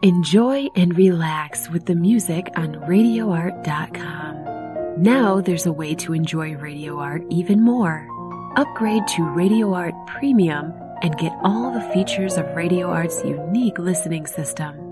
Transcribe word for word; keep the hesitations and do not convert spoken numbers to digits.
Enjoy and relax with the music on radio art dot com. Now there's a way to enjoy Radio Art even more. Upgrade to Radio Art Premium and get all the features of Radio Art's unique listening system.